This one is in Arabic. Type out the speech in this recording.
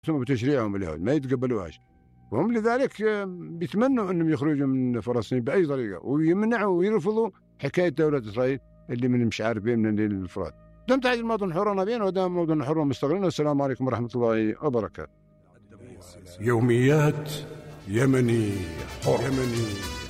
بتشريعهم اليهود ما يتقبلوهاش، وهم لذلك بيتمنوا أنهم يخرجوا من فلسطين بأي طريقة، ويمنعوا ويرفضوا حكاية دولة إسرائيل اللي من مش عارف من النيل للفرات. دمت هذه الموضوع حرة نبينا ودام موضوع حرة مستقلين. والسلام عليكم ورحمة الله وبركاته. يوميات يمني حر.